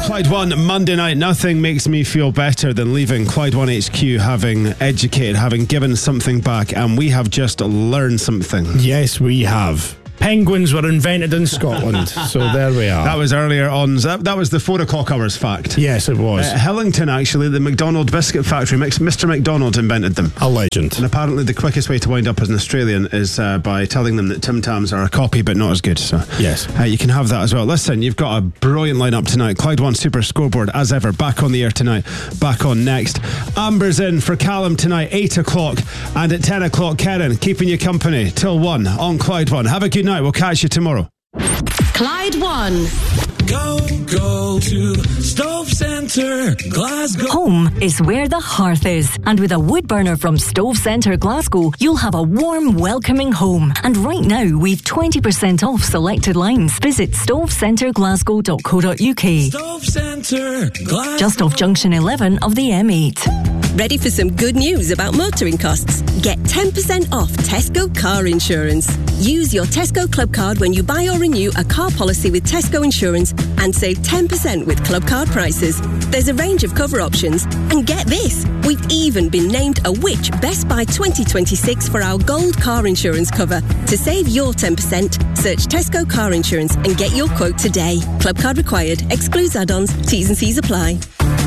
Clyde One Monday night. Nothing makes me feel better than leaving Clyde One HQ having educated, having given something back, and we have just learned something. Yes, we have. Penguins were invented in Scotland, so there we are. That was earlier on. That was the 4 o'clock hours fact. Yes, it was. Hillington, actually, the McDonald biscuit factory, Mr. McDonald invented them. A legend. And apparently the quickest way to wind up as an Australian is by telling them that Tim Tams are a copy but not as good. So yes, you can have that as well. Listen, you've got a brilliant lineup tonight. Clyde One Super Scoreboard, as ever, back on the air tonight, back on next. Amber's in for Callum tonight, 8 o'clock, and at 10 o'clock, Karen, keeping you company till 1 on Clyde One. Have a good night. We'll catch you tomorrow. Clyde One. Go to Stove Centre, Glasgow. Home is where the hearth is. And with a wood burner from Stove Centre Glasgow, you'll have a warm, welcoming home. And right now, we've 20% off selected lines. Visit stovecenterglasgow.co.uk. Stove Centre, Glasgow. Just off Junction 11 of the M8. Ready for some good news about motoring costs? Get 10% off Tesco car insurance. Use your Tesco Club card when you buy or renew a car policy with Tesco Insurance and save 10% with Club card prices. There's a range of cover options. And get this, we've even been named a Which Best Buy 2026 for our gold car insurance cover. To save your 10%, search Tesco car insurance and get your quote today. Club card required. Excludes add-ons. T's and C's apply.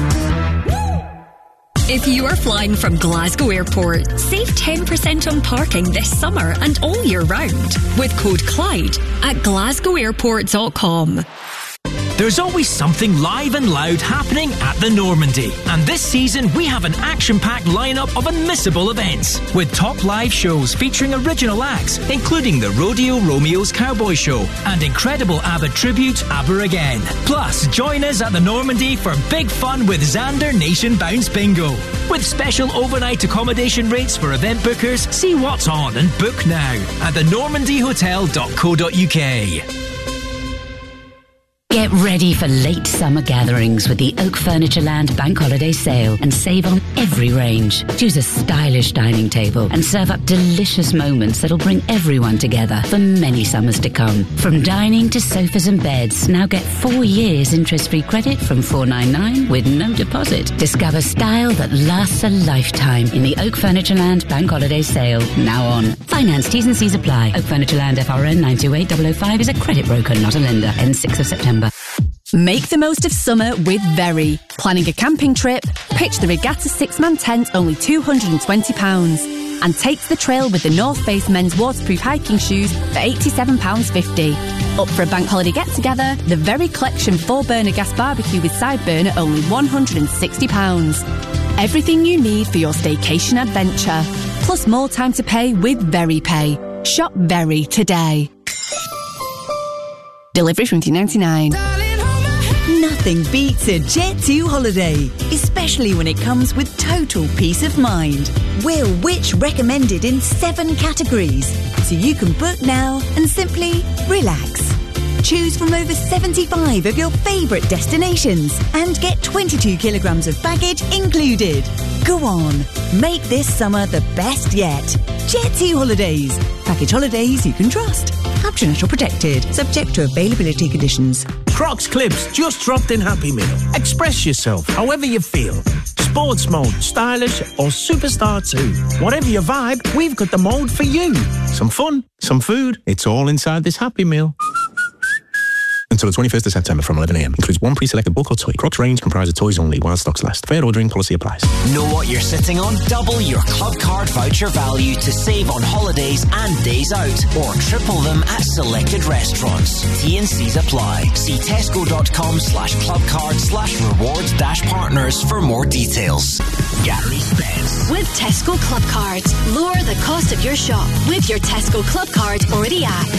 If you are flying from Glasgow Airport, save 10% on parking this summer and all year round with code Clyde at glasgowairport.com. There's always something live and loud happening at the Normandy. And this season, we have an action-packed lineup of unmissable events with top live shows featuring original acts, including the Rodeo Romeo's Cowboy Show and incredible ABBA tribute, ABBA Again. Plus, join us at the Normandy for big fun with Xander Nation Bounce Bingo. With special overnight accommodation rates for event bookers, see what's on and book now at thenormandyhotel.co.uk. Get ready for late summer gatherings with the Oak Furnitureland Bank Holiday Sale and save on every range. Choose a stylish dining table and serve up delicious moments that'll bring everyone together for many summers to come. From dining to sofas and beds, now get 4 years interest-free credit from $4.99 with no deposit. Discover style that lasts a lifetime in the Oak Furnitureland Bank Holiday Sale, now on. Finance T's and C's apply. Oak Furnitureland FRN 928005 is a credit broker, not a lender. Ends 6th of September. Make the most of summer with Very. Planning a camping trip? Pitch the Regatta 6-man tent, only £220. And take to the trail with the North Face men's waterproof hiking shoes for £87.50. Up for a bank holiday get-together? The Very Collection 4-burner gas barbecue with side burner, only £160. Everything you need for your staycation adventure. Plus more time to pay with Very Pay. Shop Very today. Delivery from $2.99. Nothing beats a Jet2 holiday, especially when it comes with total peace of mind. We're Which recommended in 7 categories, so you can book now and simply relax. Choose from over 75 of your favourite destinations and get 22 kilograms of baggage included. Go on, make this summer the best yet. Jet2 Holidays. Package holidays you can trust. Caption or protected, subject to availability conditions. Crocs Clips just dropped in Happy Meal. Express yourself however you feel. Sports mode, stylish or superstar too. Whatever your vibe, we've got the mode for you. Some fun, some food. It's all inside this Happy Meal. Until the 21st of September from 11am. Includes one pre-selected bulk or toy. Crocs range comprises toys only while stocks last. Fair ordering policy applies. Know what you're sitting on? Double your club card voucher value to save on holidays and days out, or triple them at selected restaurants. T&Cs apply. See tesco.com/clubcard/rewards-partners for more details. Gary Spence. With Tesco Club Cards, lower the cost of your shop with your Tesco Club Card or the app.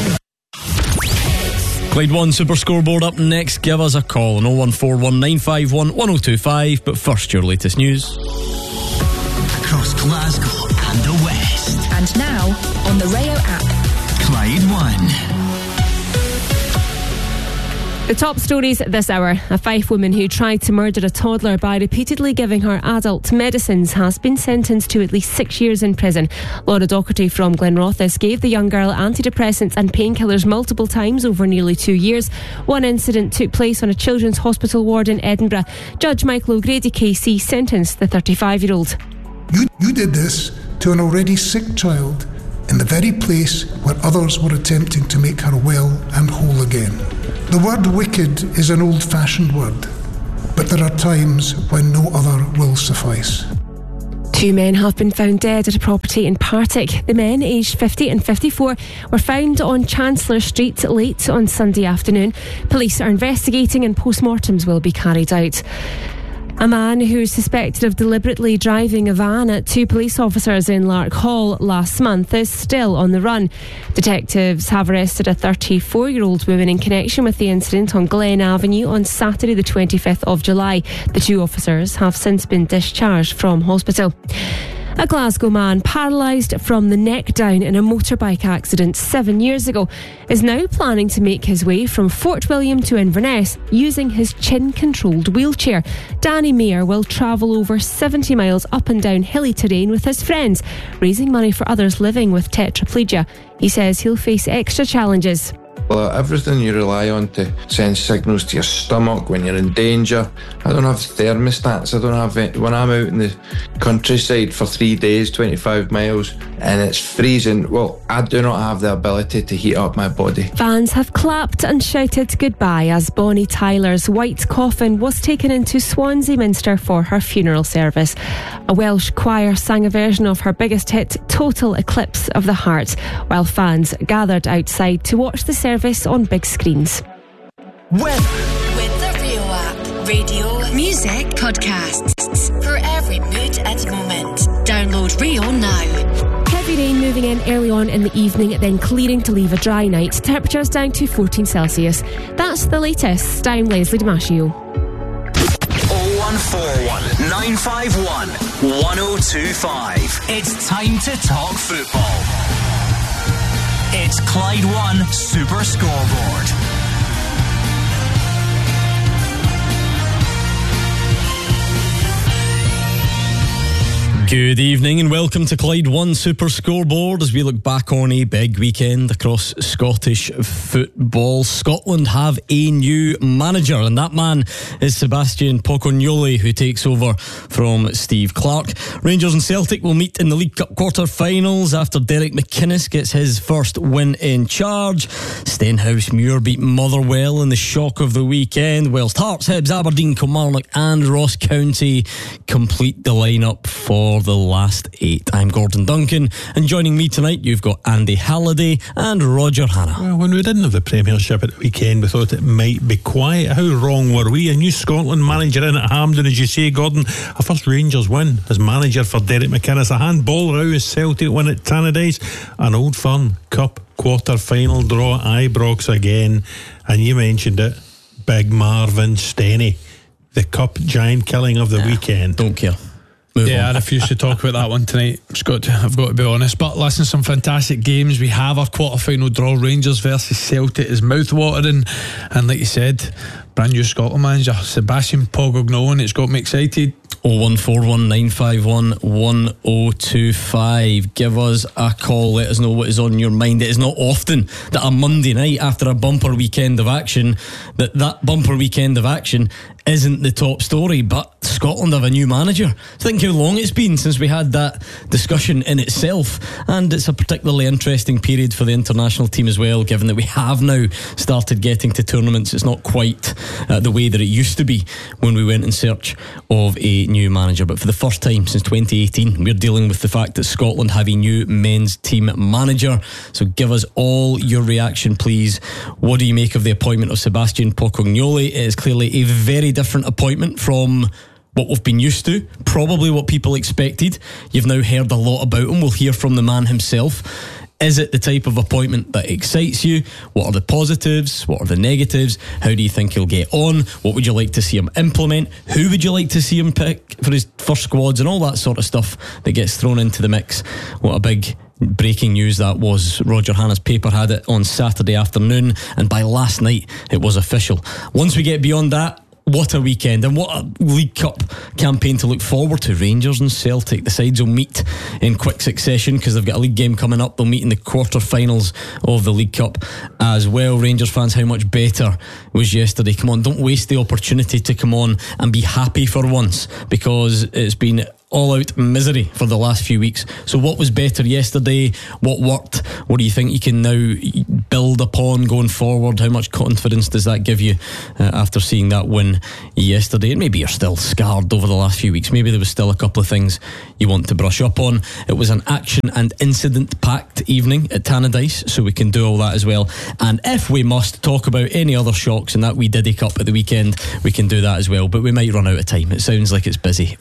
Clyde One Super Scoreboard up next. Give us a call on 01419511025. But first, your latest news. Across Glasgow and the West. And now, on the Rayo app. Clyde One. The top stories this hour. A Fife woman who tried to murder a toddler by repeatedly giving her adult medicines has been sentenced to at least 6 years in prison. Laura Docherty from Glenrothes gave the young girl antidepressants and painkillers multiple times over nearly 2 years. One incident took place on a children's hospital ward in Edinburgh. Judge Michael O'Grady KC sentenced the 35-year-old. You did this to an already sick child in the very place where others were attempting to make her well and whole again. The word wicked is an old-fashioned word, but there are times when no other will suffice. 2 men have been found dead at a property in Partick. The men, aged 50 and 54, were found on Chancellor Street late on Sunday afternoon. Police are investigating and post-mortems will be carried out. A man who is suspected of deliberately driving a van at 2 police officers in Lark Hall last month is still on the run. Detectives have arrested a 34-year-old woman in connection with the incident on Glen Avenue on Saturday the 25th of July. The 2 officers have since been discharged from hospital. A Glasgow man paralysed from the neck down in a motorbike accident 7 years ago is now planning to make his way from Fort William to Inverness using his chin-controlled wheelchair. Danny Mayer will travel over 70 miles up and down hilly terrain with his friends, raising money for others living with tetraplegia. He says he'll face extra challenges. Well, everything you rely on to send signals to your stomach when you're in danger. I don't have thermostats. I don't have it. When I'm out in the countryside for 3 days, 25 miles, and it's freezing, well, I do not have the ability to heat up my body. Fans have clapped and shouted goodbye as Bonnie Tyler's white coffin was taken into Swansea Minster for her funeral service. A Welsh choir sang a version of her biggest hit, Total Eclipse of the Heart, while fans gathered outside to watch the service on big screens. With the Rio app, radio, music, podcasts for every mood and moment. Download Rio now. Heavy rain moving in early on in the evening, then clearing to leave a dry night. Temperatures down to 14 Celsius. That's the latest. I'm Leslie Damasio. 0141 951 1025. It's time to talk football. It's Clyde One Super Scoreboard. Good evening and welcome to Clyde One Super Scoreboard as we look back on a big weekend across Scottish football. Scotland have a new manager, and that man is Sebastian Pocognoli, who takes over from Steve Clarke. Rangers and Celtic will meet in the League Cup quarter-finals after Derek McInnes gets his first win in charge. Stenhousemuir beat Motherwell in the shock of the weekend, whilst Hearts, Hibs, Aberdeen, Kilmarnock and Ross County complete the lineup for the last 8. I'm Gordon Duncan, and joining me tonight you've got Andy Halliday and Roger Hanna. Well, when we didn't have the Premiership at the weekend, we thought it might be quiet. How wrong were we? A new Scotland manager in at Hampden, as you say, Gordon. A first Rangers win as manager for Derek McInnes. A handball row as Celtic win at Tannadice. An Old Firm Cup quarter-final draw at Ibrox again. And you mentioned it, Big Marvin Stenny, the cup giant killing of the weekend. Don't care. I refuse to talk about that one tonight. I've got to be honest. But listen, some fantastic games. We have our quarter-final draw. Rangers versus Celtic is mouth-watering, and like you said, brand new Scotland manager Sebastian Pocognoli, and it's got me excited. 0141 951 1025. Give us a call, let us know what is on your mind. It is not often that a Monday night after a bumper weekend of action that bumper weekend of action isn't the top story, but Scotland have a new manager. Think how long it's been since we had that discussion in itself, and it's a particularly interesting period for the international team as well, given that we have now started getting to tournaments. It's not quite the way that it used to be when we went in search of a new manager, but for the first time since 2018 we're dealing with the fact that Scotland have a new men's team manager. So give us all your reaction, please. What do you make of the appointment of Sebastian Pocognoli? It is clearly a very different appointment from what we've been used to, probably what people expected. You've now heard a lot about him. We'll hear from the man himself. Is it the type of appointment that excites you? What are the positives? What are the negatives? How do you think he'll get on? What would you like to see him implement? Who would you like to see him pick for his first squads, and all that sort of stuff that gets thrown into the mix? What a big breaking news that was. Roger Hanna's paper had it on Saturday afternoon, and by last night it was official. Once we get beyond that, what a weekend, and what a League Cup campaign to look forward to. Rangers and Celtic, the sides will meet in quick succession because they've got a league game coming up. They'll meet in the quarter-finals of the League Cup as well. Rangers fans, how much better was yesterday? Come on, don't waste the opportunity to come on and be happy for once, because it's been all-out misery for the last few weeks. So what was better yesterday? What worked? What do you think you can now build upon going forward? How much confidence does that give you after seeing that win yesterday? And maybe you're still scarred over the last few weeks. Maybe there was still a couple of things you want to brush up on. It was an action and incident-packed evening at Tannadice, so we can do all that as well. And if we must talk about any other shocks in that wee Diddy Cup at the weekend, we can do that as well. But we might run out of time. It sounds like it's busy.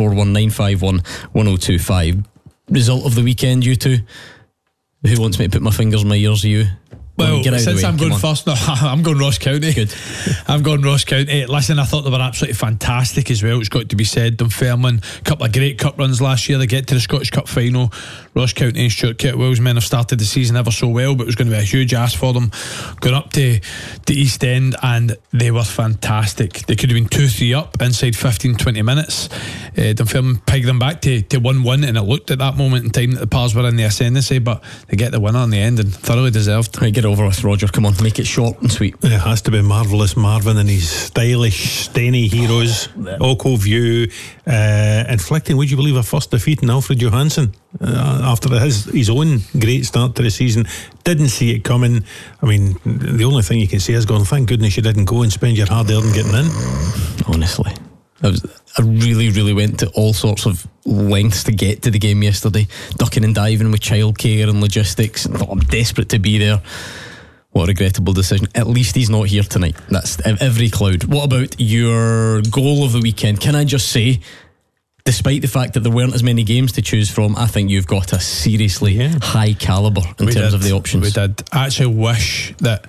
01419511025. Result of the weekend, you two? Who wants me to put my fingers in my ears? You? Well, since I'm going first, no, I'm going Ross County. Good. I'm going Ross County. Listen, I thought they were absolutely fantastic as well. It's got to be said. Dunfermline, a couple of great cup runs last year. They get to the Scottish Cup final. Ross County and Stuart Kettlewell's men have started the season ever so well, but it was going to be a huge ask for them going up to the East End, and they were fantastic. They could have been 2-3 up inside 15-20 minutes. Dunfermline pegged them back to 1-1, and it looked at that moment in time that the Pars were in the ascendancy, but they get the winner in the end, and thoroughly deserved. Right, get over with, Roger. Come on, make it short and sweet. It has to be Marvellous Marvin and his stylish Steny heroes. Oko View inflicting, would you believe, a first defeat in Alfred Johansson after his own great start to the season. Didn't see it coming. I mean, the only thing you can say is going, thank goodness you didn't go and spend your hard earned getting in. Honestly, I really went to all sorts of lengths to get to the game yesterday, ducking and diving with childcare and logistics, and thought I'm desperate to be there. What a regrettable decision. At least he's not here tonight. That's every cloud. What about your goal of the weekend? Can I just say, despite the fact that there weren't as many games to choose from, I think you've got a seriously high calibre in terms of the options. We did. I actually wish that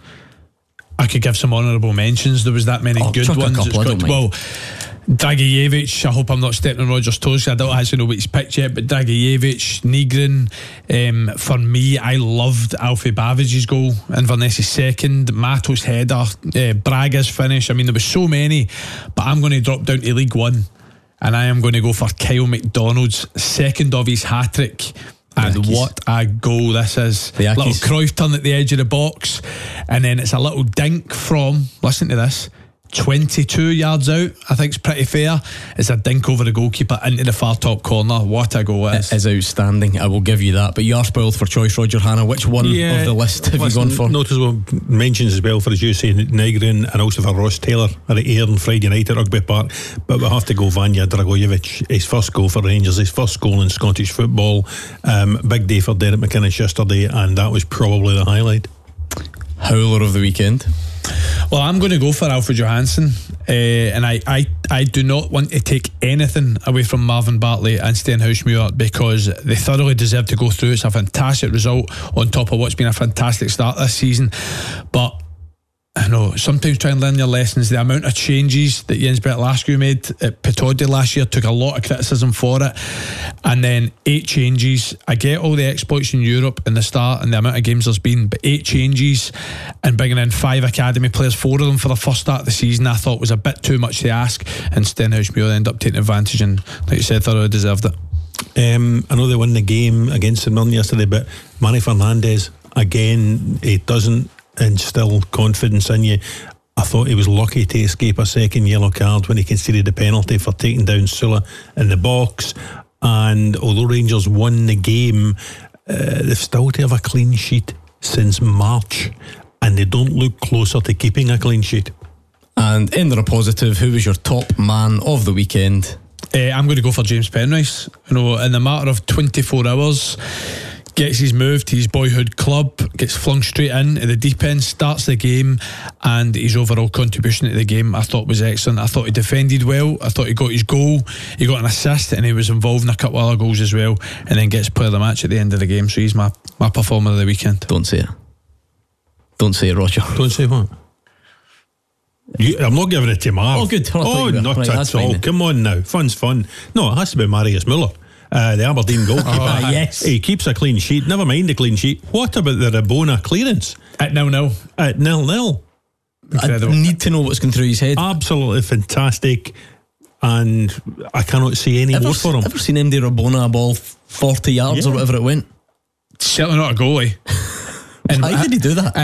I could give some honourable mentions. There was that many good ones. Well, Dragijevic, I hope I'm not stepping on Roger's toes. I don't actually know what he's picked yet, but Dragijevic, Nygren. For me, I loved Alfie Bavich's goal, Inverness's second, Matos' header, Braga's finish. I mean, there was so many, but I'm going to drop down to League One, and I am going to go for Kyle McDonald's second of his hat-trick. And what a goal this is. Little Cruyff turn at the edge of the box, and then it's a little dink from, listen to this, 22 yards out. I think it's pretty fair. It's a dink over the goalkeeper into the far top corner. What a goal it is. Outstanding, I will give you that. But you are spoiled for choice, Roger Hanna. Which one of the list have you gone for? Noticeable mentions as well for, as you say, Nygren, and also for Ross Taylor at Ayr Friday night at Rugby Park. But we have to go Vanja Dragojevic. His first goal for Rangers, his first goal in Scottish football. Big day for Derek McInnes yesterday, and that was probably the highlight. Howler of the weekend? Well, I'm going to go for Alfred Johansson, and I do not want to take anything away from Marvin Bartley and Stenhousemuir, because they thoroughly deserve to go through. It's a fantastic result on top of what's been a fantastic start this season. But I know, sometimes try and learn your lessons. The amount of changes that Jens Bertlascu made at Petodi last year took a lot of criticism for it, and then 8 changes. I get all the exploits in Europe in the start and the amount of games there's been, but 8 changes and bringing in 5 academy players, 4 of them for the first start of the season, I thought was a bit too much to ask, and Stenhousemuir ended up taking advantage and, like you said, thoroughly deserved it. I know they won the game against St Mirren yesterday, but Manny Fernandez, again, he doesn't instill confidence in you. I thought he was lucky to escape a second yellow card when he conceded the penalty for taking down Sula in the box. And although Rangers won the game, they've still to have a clean sheet since March, and they don't look closer to keeping a clean sheet. And in the positive, who was your top man of the weekend? I'm going to go for James Penrice. You know, in the matter of 24 hours, gets his move to his boyhood club, gets flung straight in at the deep end, starts the game, and his overall contribution to the game I thought was excellent. I thought he defended well. I thought he got his goal, he got an assist, and he was involved in a couple of other goals as well, and then gets player of the match at the end of the game. So he's my performer of the weekend. Don't say it. Don't say it, Roger. Don't say what? I'm not giving it to Marv. Oh, good. Not right, at all. Come on now. Fun's fun. No, it has to be Marius Müller. the Aberdeen goalkeeper. Yes. He keeps a clean sheet. Never mind the clean sheet. What about the Rabona clearance? At 0-0. At 0-0. Incredible. I need to know what's going through his head. Absolutely fantastic. And I cannot see any more for him. Ever seen MD Rabona a ball 40 yards or whatever it went? Certainly not a goalie. And why did he do that? And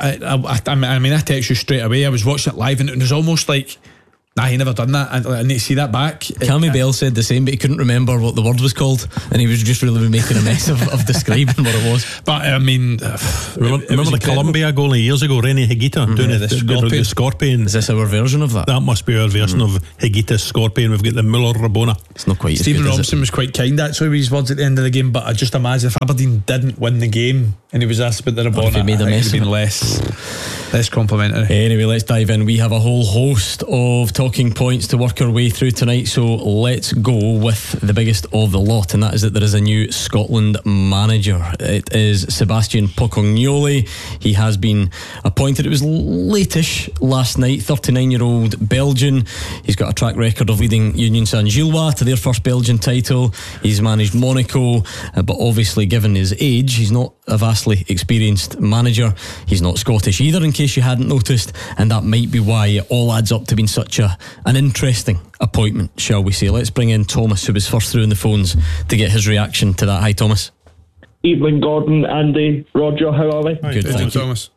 I text you straight away. I was watching it live and it was almost like, nah, he never done that. I need to see that back. Cammy Bell said the same, but he couldn't remember what the word was called, and he was just really making a mess of describing what it was. But I mean, remember the Colombia goalie years ago, Rene Higuita, doing the Scorpion. Is this our version of that? That must be our version of Higuita's Scorpion. We've got the Muller Rabona. It's not quite. Stephen Robinson was quite kind actually with his words at the end of the game, but I just imagine if Aberdeen didn't win the game and he was asked about the Rabona, he made a mess, been less complimentary. Anyway, let's dive in. We have a whole host of talking points to work our way through tonight, so let's go with the biggest of the lot, and that is that there is a new Scotland manager. It is Sebastian Pocognoli. He has been appointed. It was late-ish last night. 39-year-old Belgian. He's got a track record of leading Union Saint-Gilloise to their first Belgian title. He's managed Monaco, but obviously given his age, he's not a vastly experienced manager. He's not Scottish either, in case you hadn't noticed, and that might be why it all adds up to being such an interesting appointment, shall we say. Let's bring in Thomas, who was first through in the phones, to get his reaction to that. Hi, Thomas. Evening, Gordon, Andy, Roger, how are we? Good, thank you, Thomas.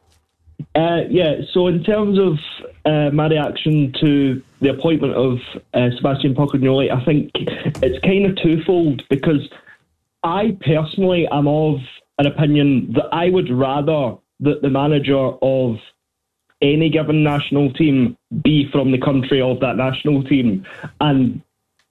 So in terms of my reaction to the appointment of Sebastian Pocognoli, I think it's kind of twofold, because I personally am of an opinion that I would rather that the manager of any given national team be from the country of that national team, and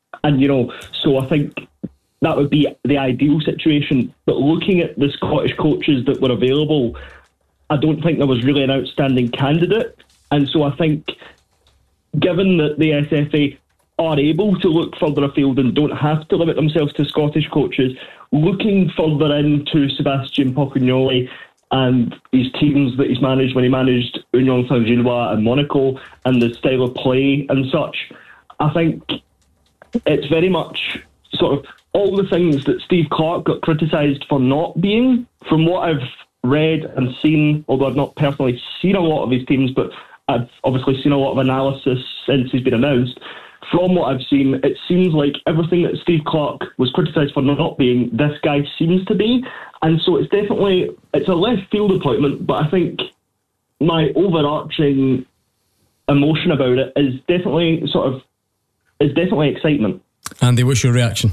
so I think that would be the ideal situation. But looking at the Scottish coaches that were available, I don't think there was really an outstanding candidate, and so I think, given that the SFA are able to look further afield and don't have to limit themselves to Scottish coaches, looking further into Sebastian Pocognoli and his teams that he's managed when he managed Union Saint-Gilloise and Monaco, and the style of play and such, I think it's very much sort of all the things that Steve Clarke got criticised for not being. From what I've read and seen, although I've not personally seen a lot of his teams, but I've obviously seen a lot of analysis since he's been announced. From what I've seen, it seems like everything that Steve Clarke was criticised for not being, this guy seems to be. And so it's a left field appointment, but I think my overarching emotion about it is definitely excitement. Andy, what's your reaction?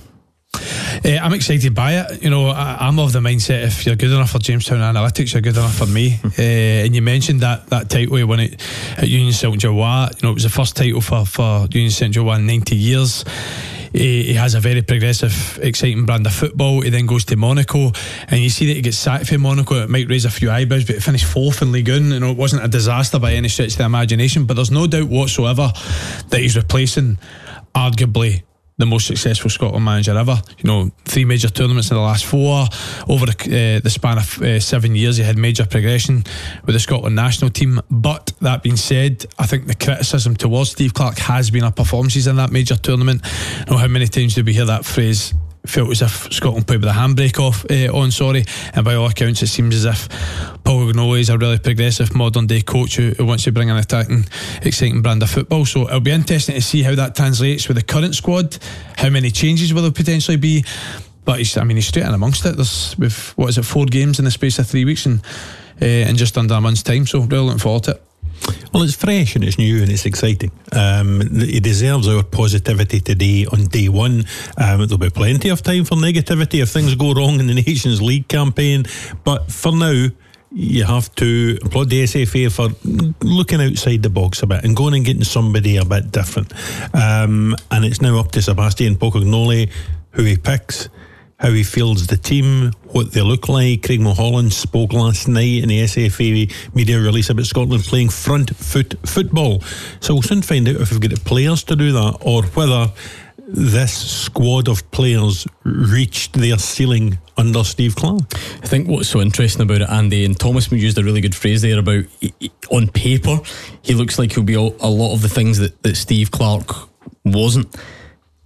I'm excited by it. I'm of the mindset, if you're good enough for Jamestown Analytics, you're good enough for me. And you mentioned that title he won it at Union Saint-Gilloise. It was the first title for Union Saint-Gilloise in 90 years. He has a very progressive, exciting brand of football. He then goes to Monaco, and you see that he gets sacked from Monaco. It might raise a few eyebrows, but he finished fourth in Ligue 1. It wasn't a disaster by any stretch of the imagination, but there's no doubt whatsoever that he's replacing arguably the most successful Scotland manager ever. 3 major tournaments in the last 4. Over the span of 7 years, he had major progression with the Scotland national team. But that being said, I think the criticism towards Steve Clarke has been our performances in that major tournament. How many times did we hear that phrase? Felt as if Scotland played with a handbrake on, and by all accounts it seems as if Pocognoli is a really progressive modern day coach who wants to bring an attacking, exciting brand of football. So it'll be interesting to see how that translates with the current squad. How many changes will there potentially be? But he's straight in amongst it. With 4 games in the space of 3 weeks and in just under a month's time, so really looking forward to it. Well, it's fresh and it's new and it's exciting. He deserves our positivity today on day one. There'll be plenty of time for negativity if things go wrong in the Nations League campaign, but for now you have to applaud the SFA for looking outside the box a bit and going and getting somebody a bit different. And it's now up to Sebastian Pocognoli who he picks, how he fields the team, what they look like. Craig Mulholland spoke last night in the SFA media release about Scotland playing front foot football. So we'll soon find out if we've got the players to do that, or whether this squad of players reached their ceiling under Steve Clarke. I think what's so interesting about it, Andy, and Thomas used a really good phrase there about, on paper, he looks like he'll be a lot of the things that Steve Clarke wasn't.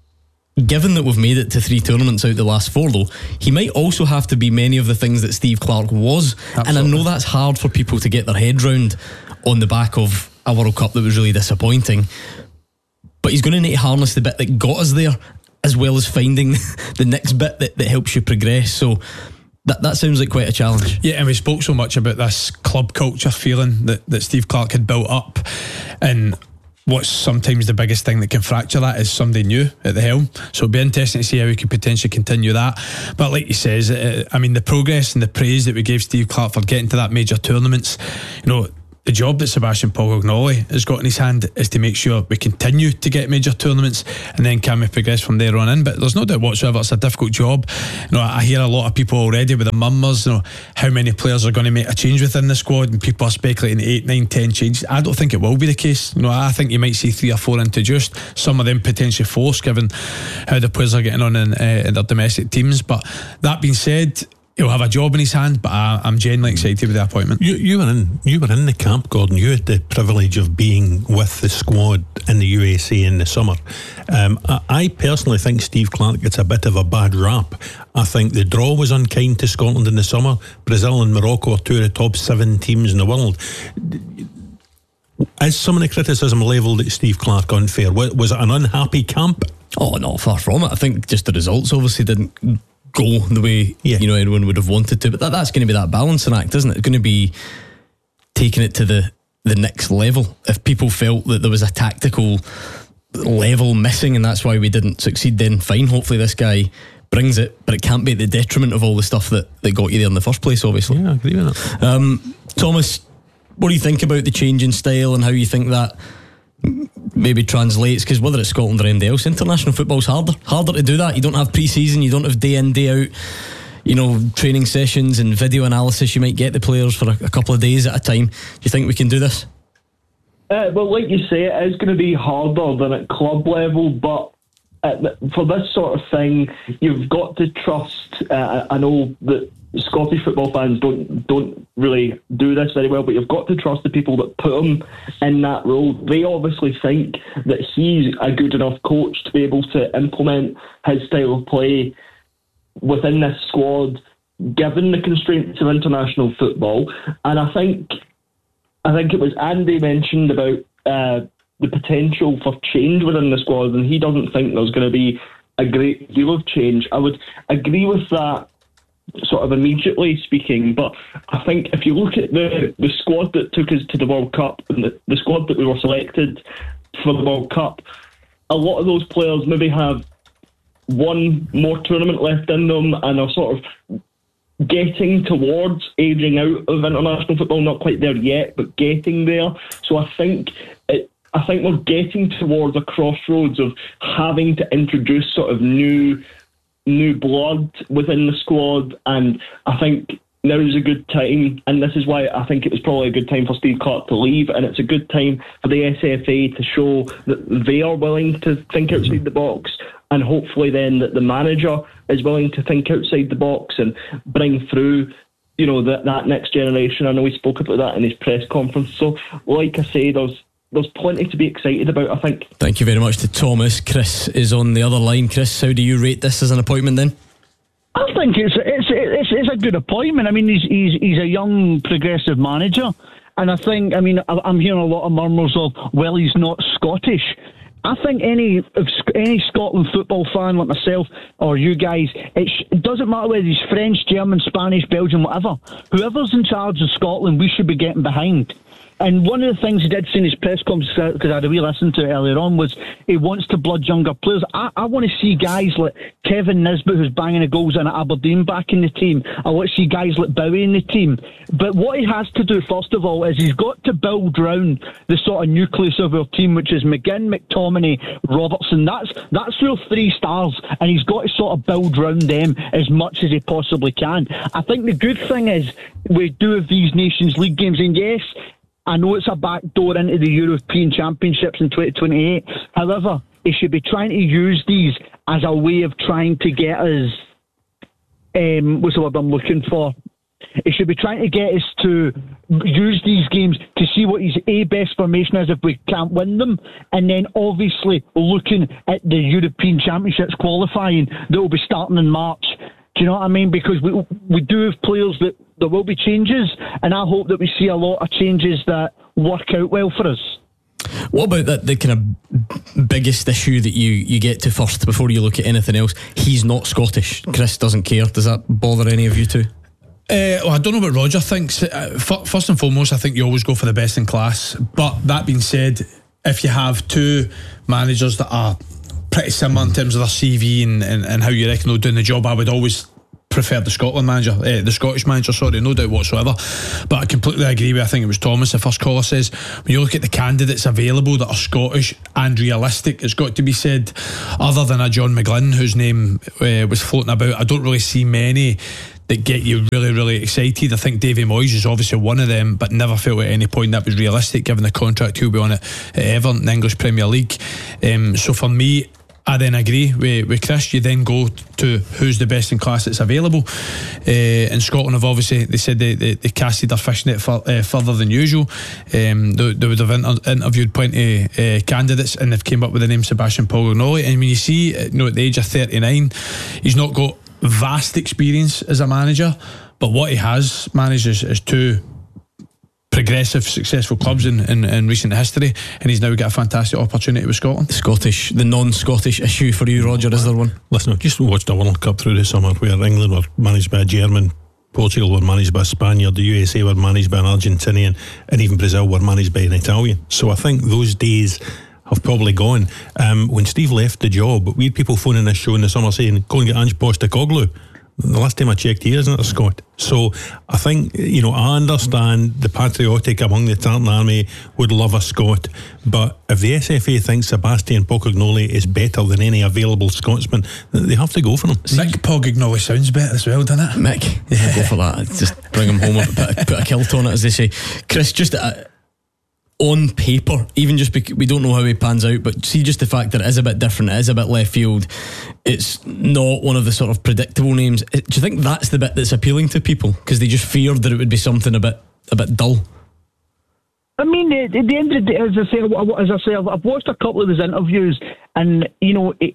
Given that we've made it to 3 tournaments out the last 4, though, he might also have to be many of the things that Steve Clarke was. Absolutely. And I know that's hard for people to get their head round on the back of a World Cup that was really disappointing. But he's going to need to harness the bit that got us there, as well as finding the next bit that helps you progress. So that sounds like quite a challenge. Yeah, and we spoke so much about this club culture feeling that Steve Clarke had built up, and what's sometimes the biggest thing that can fracture that is somebody new at the helm. So it'll be interesting to see how we can potentially continue that. But like he says, the progress and the praise that we gave Steve Clarke for getting to that major tournaments, the job that Sebastian Pocognoli has got in his hand is to make sure we continue to get major tournaments, and then can we progress from there on in. But there's no doubt whatsoever it's a difficult job. I hear a lot of people already with the murmurs, how many players are going to make a change within the squad, and people are speculating 8, 9, 10 changes. I don't think it will be the case. I think you might see 3 or 4 introduced, some of them potentially forced given how the players are getting on in their domestic teams. But that being said, he'll have a job in his hand, but I'm genuinely excited with the appointment. You were in the camp, Gordon. You had the privilege of being with the squad in the USA in the summer. I personally think Steve Clarke gets a bit of a bad rap. I think the draw was unkind to Scotland in the summer. Brazil and Morocco are 2 of the top 7 teams in the world. Is some of the criticism levelled at Steve Clarke unfair? Was it an unhappy camp? Oh, not far from it. I think just the results obviously didn't go the way anyone would have wanted to, but that's going to be that balancing act, isn't it? It's going to be taking it to the next level. If people felt that there was a tactical level missing and that's why we didn't succeed, then fine, hopefully this guy brings it, but it can't be at the detriment of all the stuff that got you there in the first place, obviously. Yeah, I agree with that. Thomas, what do you think about the change in style and how you think that maybe translates? Because whether it's Scotland or anybody else, international football's harder to do that. You don't have pre-season, you don't have day in, day out training sessions and video analysis. You might get the players for a couple of days at a time. Do you think we can do this? Well, like you say, it is going to be harder than at club level, but for this sort of thing, you've got to trust. I know that Scottish football fans don't really do this very well, but you've got to trust the people that put him in that role. They obviously think that he's a good enough coach to be able to implement his style of play within this squad, given the constraints of international football. And I think it was Andy mentioned about the potential for change within the squad, and he doesn't think there's going to be a great deal of change. I would agree with that sort of immediately speaking, but I think if you look at the squad that took us to the World Cup and the squad that we were selected for the World Cup, a lot of those players maybe have one more tournament left in them and are sort of getting towards aging out of international football, not quite there yet, but getting there. So I think we're getting towards a crossroads of having to introduce sort of new blood within the squad, and I think now is a good time, and this is why I think it was probably a good time for Steve Clarke to leave, and it's a good time for the SFA to show that they are willing to think outside the box, and hopefully then that the manager is willing to think outside the box and bring through that next generation. I know he spoke about that in his press conference. So like I say, there's plenty to be excited about, I think. Thank you very much to Thomas. Chris is on the other line. Chris, how do you rate this as an appointment then? I think it's a good appointment. I mean, he's a young progressive manager, and I'm hearing a lot of murmurs of, well, he's not Scottish. I think any Scotland football fan like myself or you guys, it doesn't matter whether he's French, German, Spanish, Belgian, whatever. Whoever's in charge of Scotland, we should be getting behind. And one of the things he did say in his press conference, because I had a wee listen to it earlier on, was he wants to blood younger players. I want to see guys like Kevin Nisbet, who's banging the goals in at Aberdeen, back in the team. I want to see guys like Bowie in the team. But what he has to do, first of all, is he's got to build round the sort of nucleus of our team, which is McGinn, McTominay, Robertson. That's real 3 stars, and he's got to sort of build round them as much as he possibly can. I think the good thing is we do have these Nations League games, and yes, I know it's a back door into the European Championships in 2028. However, he should be trying to use these as a way of trying to get us, what's the word I'm looking for? He should be trying to get us to use these games to see what his best formation is if we can't win them, and then obviously looking at the European Championships qualifying that will be starting in March. Do you know what I mean? Because we do have players that there will be changes, and I hope that we see a lot of changes that work out well for us. What about the kind of biggest issue that you get to first before you look at anything else? He's not Scottish. Chris doesn't care. Does that bother any of you two? Well, I don't know what Roger thinks. First and foremost, I think you always go for the best in class. But that being said, if you have two managers that are pretty similar in terms of their CV and how you reckon they're doing the job, I would always prefer the Scottish manager, sorry, no doubt whatsoever. But I completely agree with, I think it was Thomas, the first caller, says when you look at the candidates available that are Scottish and realistic, it's got to be said, other than a John McGlynn whose name was floating about, I don't really see many that get you really, really excited. I think Davy Moyes is obviously one of them, but never felt at any point that was realistic given the contract he'll be on at Everton, the English Premier League. So for me, I then agree with Chris. You then go to who's the best in class that's available. In Scotland, have obviously, they said they casted their fishing net further than usual. They would have interviewed plenty candidates, and they've came up with the name Sebastian Poglignoli. And when you see, at the age of 39, he's not got vast experience as a manager, but what he has managed is two progressive, successful clubs in recent history, and he's now got a fantastic opportunity with Scotland. The non-Scottish issue for you, Roger, is there one? Listen, I've just watched a World Cup through the summer where England were managed by a German, Portugal were managed by a Spaniard, the USA were managed by an Argentinian, and even Brazil were managed by an Italian. So I think those days have probably gone. When Steve left the job, we had people phoning this show in the summer saying, go and get Ange Postecoglou. The last time I checked, he isn't a Scot. So I think, I understand the patriotic among the Tartan Army would love a Scot, but if the SFA thinks Sebastian Poglignoli is better than any available Scotsman, they have to go for him. Mick Poglignoli sounds better as well, doesn't it? Mick, yeah. Go for that. Just bring him home, put a kilt on it, as they say. Chris, just on paper, even just because we don't know how he pans out, but see just the fact that it is a bit different, it is a bit left field, it's not one of the sort of predictable names. Do you think that's the bit that's appealing to people because they just feared that it would be something a bit dull? I mean, at the end of the day, as I say, I've watched a couple of his interviews, and he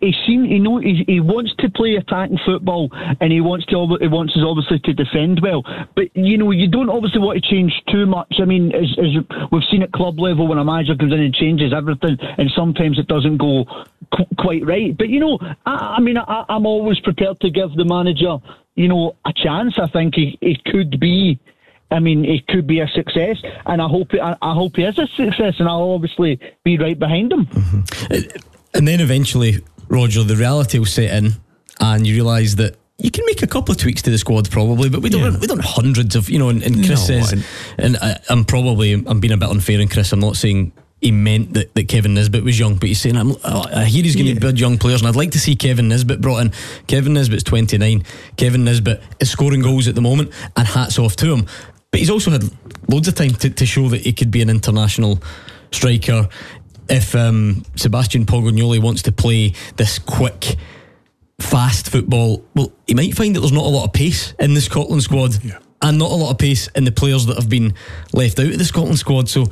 wants to play attacking football, and he wants us obviously to defend well. But you don't obviously want to change too much. I mean, as we've seen at club level, when a manager comes in and changes everything, and sometimes it doesn't go quite right. But I'm always prepared to give the manager, a chance. I think it could be. I mean, it could be a success, and I hope he is a success, and I'll obviously be right behind him. Mm-hmm. And then eventually, Roger, the reality will set in, and you realise that you can make a couple of tweaks to the squad probably, but we don't hundreds of, and Chris says, and I'm being a bit unfair on Chris. I'm not saying he meant that Kevin Nisbet was young, but he's saying I hear he's going to build young players, and I'd like to see Kevin Nisbet brought in. Kevin Nisbet's 29. Kevin Nisbet is scoring goals at the moment, and hats off to him. But he's also had loads of time to show that he could be an international striker. If Sebastian Poglignoli wants to play this quick, fast football, well, he might find that there's not a lot of pace in the Scotland squad, and not a lot of pace in the players that have been left out of the Scotland squad. So,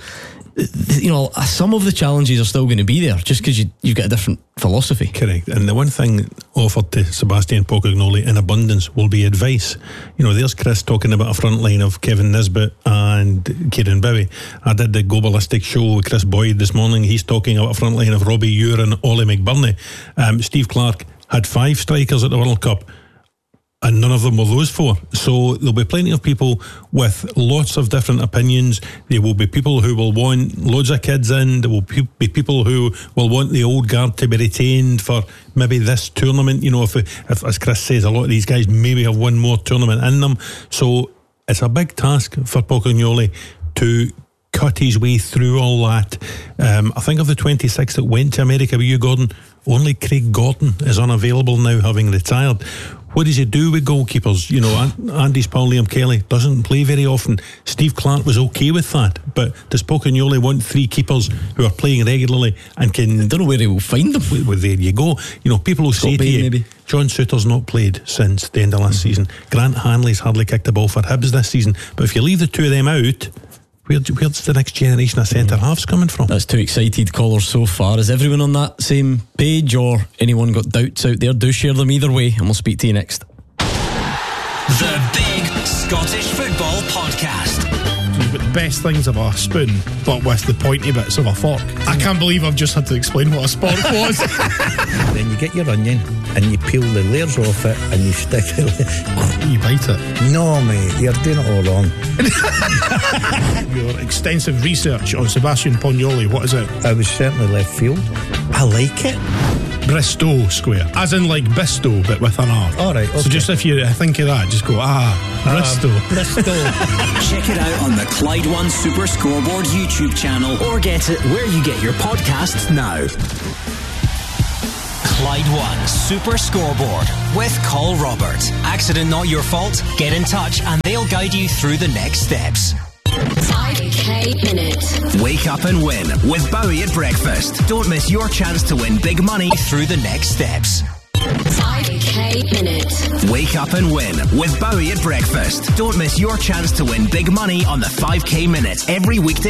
some of the challenges are still going to be there just because you've got a different philosophy. Correct. And the one thing offered to Sebastian Poglignoli in abundance will be advice. There's Chris talking about a front line of Kevin Nisbet and Kieran Bowie. I did the Globalistic show with Chris Boyd this morning. He's talking about a front line of Robbie Ure and Ollie McBurney. Steve Clarke had 5 strikers at the World Cup, and none of them were those 4. So there'll be plenty of people with lots of different opinions. There will be people who will want loads of kids in. There will be people who will want the old guard to be retained for maybe this tournament. If as Chris says, a lot of these guys maybe have one more tournament in them. So it's a big task for Poglignoli to cut his way through all that. I think of the 26 that went to America with you, Gordon, Only Craig Gordon is unavailable now, having retired. What does he do with goalkeepers? You know, Andy's pal Liam Kelly doesn't play very often. Steve Clark was okay with that, but does Pocognoli want 3 keepers who are playing regularly and can... I don't know where he will find them. Well, there you go. You know, people will say to you, maybe. John Souttar's not played since the end of last season. Grant Hanley's hardly kicked the ball for Hibs this season. But if you leave the two of them out, where's the next generation of centre-halves coming from? That's 2 excited callers so far. Is everyone on that same page, or anyone got doubts out there? Do share them either way, and we'll speak to you next. The Big Scottish Football Podcast. You've got the best things of a spoon, but with the pointy bits of a fork. I can't believe I've just had to explain what a spork was. Then you get your onion and you peel the layers off it and you stick it. You bite it? No, mate, you're doing it all wrong. Your extensive research on Sebastian Pognoli, what is it? I was certainly left field. I like it. Bristow Square, as in like Bisto, but with an R. Alright, okay. So just if you think of that, just go, Bristow. Check it out on the Clyde One Super Scoreboard YouTube channel, or get it where you get your podcasts now. Clyde One Super Scoreboard with Col Robert. Accident not your fault? Get in touch and they'll guide you through the next steps. 5k minute. Wake up and win with Bowie at breakfast. Don't miss your chance to win big money through the next steps. 5k minute. Wake up and win with Bowie at breakfast. Don't miss your chance to win big money on the 5k minute every weekday.